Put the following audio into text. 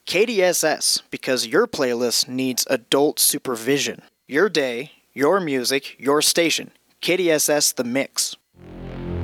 KDSS, because your playlist needs adult supervision. Your day, your music, your station. KDSS The Mix.